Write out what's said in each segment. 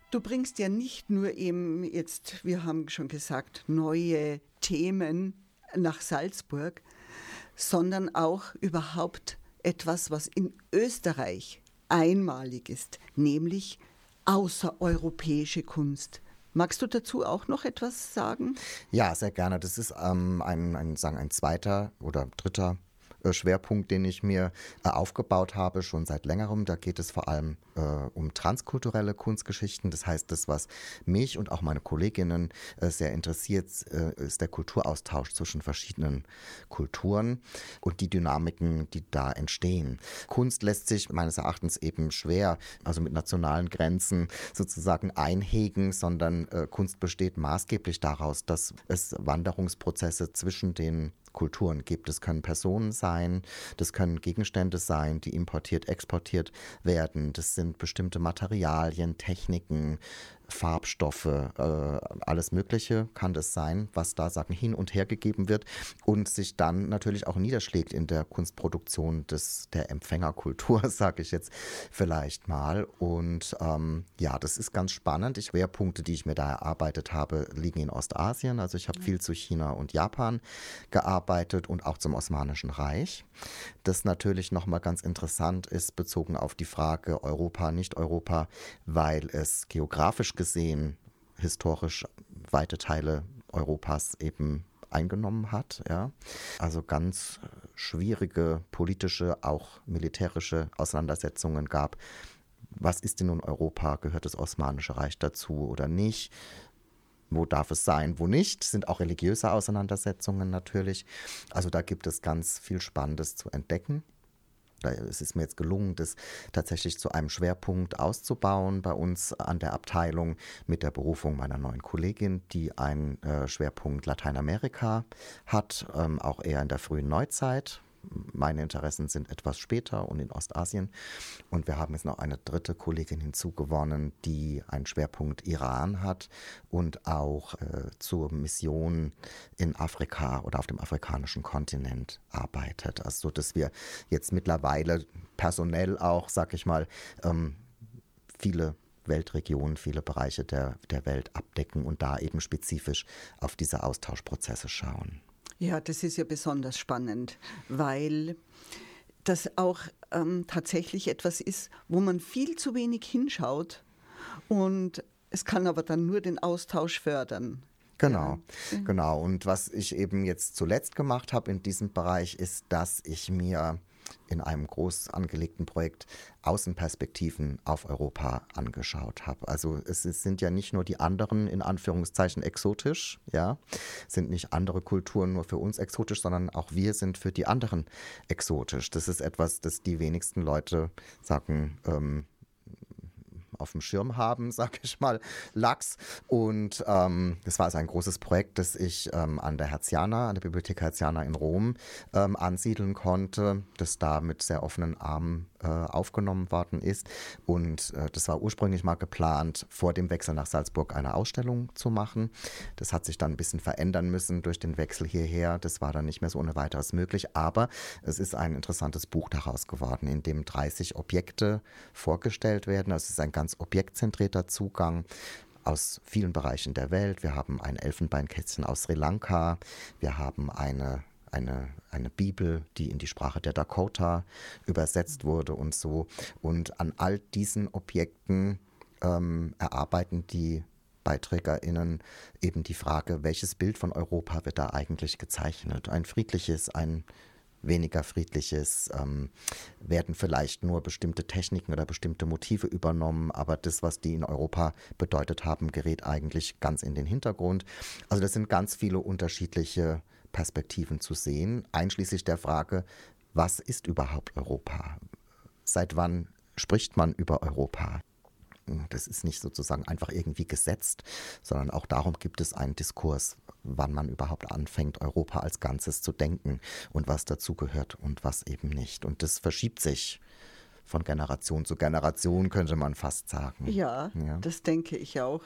Du bringst ja nicht nur eben jetzt, wir haben schon gesagt, neue Themen nach Salzburg, sondern auch überhaupt etwas, was in Österreich einmalig ist, nämlich außereuropäische Kunst. Magst du dazu auch noch etwas sagen? Ja, sehr gerne. Das ist ein zweiter oder dritter Schwerpunkt, den ich mir aufgebaut habe, schon seit längerem. Da geht es vor allem um transkulturelle Kunstgeschichten. Das heißt, das, was mich und auch meine Kolleginnen sehr interessiert, ist der Kulturaustausch zwischen verschiedenen Kulturen und die Dynamiken, die da entstehen. Kunst lässt sich meines Erachtens eben schwer, also mit nationalen Grenzen sozusagen einhegen, sondern Kunst besteht maßgeblich daraus, dass es Wanderungsprozesse zwischen den Kulturen gibt. Das können Personen sein, das können Gegenstände sein, die importiert, exportiert werden. Das sind bestimmte Materialien, Techniken, Farbstoffe, alles Mögliche kann das sein, was da hin und her gegeben wird und sich dann natürlich auch niederschlägt in der Kunstproduktion der Empfängerkultur, sage ich jetzt vielleicht mal. Und das ist ganz spannend. Die Schwerpunkte, die ich mir da erarbeitet habe, liegen in Ostasien. Also ich habe viel zu China und Japan gearbeitet und auch zum Osmanischen Reich. Das natürlich nochmal ganz interessant ist, bezogen auf die Frage Europa, nicht Europa, weil es geografisch gesehen historisch weite Teile Europas eben eingenommen hat. Ja. Also ganz schwierige politische, auch militärische Auseinandersetzungen gab. Was ist denn nun Europa? Gehört das Osmanische Reich dazu oder nicht? Wo darf es sein, wo nicht? Es sind auch religiöse Auseinandersetzungen natürlich. Also da gibt es ganz viel Spannendes zu entdecken. Es ist mir jetzt gelungen, das tatsächlich zu einem Schwerpunkt auszubauen bei uns an der Abteilung mit der Berufung meiner neuen Kollegin, die einen Schwerpunkt Lateinamerika hat, auch eher in der frühen Neuzeit. Meine Interessen sind etwas später und in Ostasien. Und wir haben jetzt noch eine dritte Kollegin hinzugewonnen, die einen Schwerpunkt Iran hat und auch zur Mission in Afrika oder auf dem afrikanischen Kontinent arbeitet. Also dass wir jetzt mittlerweile personell auch, sag ich mal, viele Weltregionen, viele Bereiche der Welt abdecken und da eben spezifisch auf diese Austauschprozesse schauen. Ja, das ist ja besonders spannend, weil das auch tatsächlich etwas ist, wo man viel zu wenig hinschaut und es kann aber dann nur den Austausch fördern. Genau, Ja. genau. Und was ich eben jetzt zuletzt gemacht habe in diesem Bereich ist, dass ich mir in einem groß angelegten Projekt Außenperspektiven auf Europa angeschaut habe. Also es sind ja nicht nur die anderen, in Anführungszeichen, exotisch, ja, sind nicht andere Kulturen nur für uns exotisch, sondern auch wir sind für die anderen exotisch. Das ist etwas, das die wenigsten Leute sagen, auf dem Schirm haben, sag ich mal, Lachs. Und das war also ein großes Projekt, das ich an der Bibliothek Hertziana in Rom ansiedeln konnte, das da mit sehr offenen Armen aufgenommen worden ist. Und das war ursprünglich mal geplant, vor dem Wechsel nach Salzburg eine Ausstellung zu machen. Das hat sich dann ein bisschen verändern müssen durch den Wechsel hierher. Das war dann nicht mehr so ohne weiteres möglich. Aber es ist ein interessantes Buch daraus geworden, in dem 30 Objekte vorgestellt werden. Also es ist ein ganz objektzentrierter Zugang aus vielen Bereichen der Welt. Wir haben ein Elfenbeinkästchen aus Sri Lanka. Wir haben eine Bibel, die in die Sprache der Dakota übersetzt wurde und so. Und an all diesen Objekten erarbeiten die BeiträgerInnen eben die Frage, welches Bild von Europa wird da eigentlich gezeichnet? Ein friedliches, ein weniger friedliches, werden vielleicht nur bestimmte Techniken oder bestimmte Motive übernommen, aber das, was die in Europa bedeutet haben, gerät eigentlich ganz in den Hintergrund. Also das sind ganz viele unterschiedliche Perspektiven zu sehen, einschließlich der Frage, was ist überhaupt Europa? Seit wann spricht man über Europa? Das ist nicht sozusagen einfach irgendwie gesetzt, sondern auch darum gibt es einen Diskurs, wann man überhaupt anfängt, Europa als Ganzes zu denken und was dazugehört und was eben nicht. Und das verschiebt sich von Generation zu Generation, könnte man fast sagen. Ja, das denke ich auch.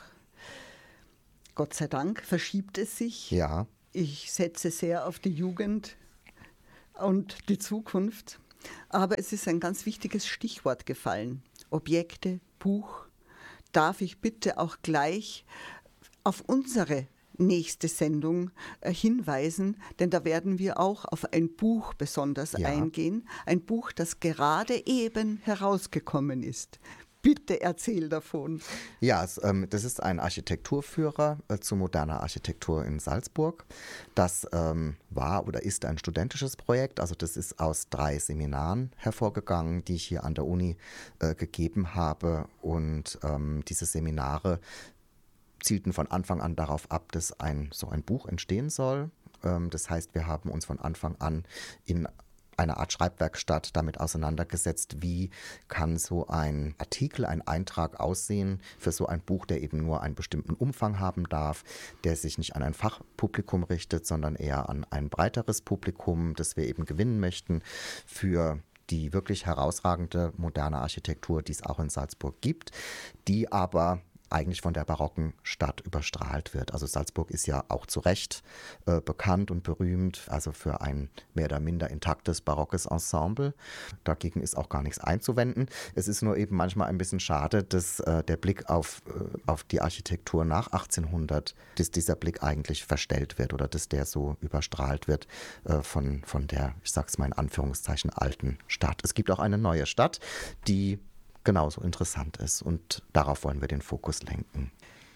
Gott sei Dank verschiebt es sich. Ja. Ich setze sehr auf die Jugend und die Zukunft. Aber es ist ein ganz wichtiges Stichwort gefallen. Objekte, Buch. darf ich bitte auch gleich auf unsere nächste Sendung hinweisen, denn da werden wir auch auf ein Buch besonders eingehen. Ein Buch, das gerade eben herausgekommen ist. Bitte erzähl davon. Ja, das ist ein Architekturführer zu moderner Architektur in Salzburg. Das war oder ist ein studentisches Projekt. Also das ist aus 3 Seminaren hervorgegangen, die ich hier an der Uni gegeben habe. Und diese Seminare zielten von Anfang an darauf ab, dass so ein Buch entstehen soll. Das heißt, wir haben uns von Anfang an in einer Art Schreibwerkstatt damit auseinandergesetzt, wie kann so ein Artikel, ein Eintrag aussehen für so ein Buch, der eben nur einen bestimmten Umfang haben darf, der sich nicht an ein Fachpublikum richtet, sondern eher an ein breiteres Publikum, das wir eben gewinnen möchten für die wirklich herausragende moderne Architektur, die es auch in Salzburg gibt, die aber eigentlich von der barocken Stadt überstrahlt wird. Also Salzburg ist ja auch zu Recht bekannt und berühmt, also für ein mehr oder minder intaktes barockes Ensemble. Dagegen ist auch gar nichts einzuwenden. Es ist nur eben manchmal ein bisschen schade, dass der Blick auf die Architektur nach 1800, dass dieser Blick eigentlich verstellt wird oder dass der so überstrahlt wird von der, ich sag's mal in Anführungszeichen, alten Stadt. Es gibt auch eine neue Stadt, die genauso interessant ist und darauf wollen wir den Fokus lenken.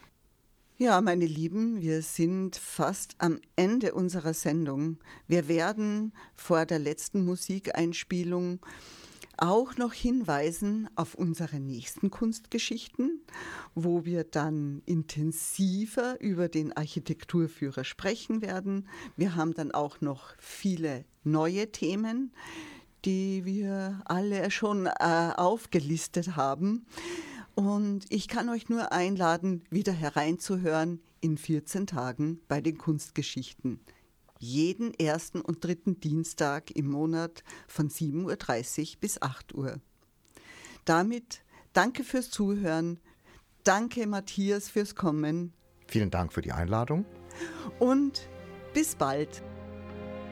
Ja, meine Lieben, wir sind fast am Ende unserer Sendung. Wir werden vor der letzten Musikeinspielung auch noch hinweisen auf unsere nächsten Kunstgeschichten, wo wir dann intensiver über den Architekturführer sprechen werden. Wir haben dann auch noch viele neue Themen, die wir alle schon aufgelistet haben. Und ich kann euch nur einladen, wieder hereinzuhören in 14 Tagen bei den Kunstgeschichten. Jeden 1. und 3. Dienstag im Monat von 7.30 Uhr bis 8 Uhr. Damit danke fürs Zuhören. Danke, Matthias, fürs Kommen. Vielen Dank für die Einladung. Und bis bald.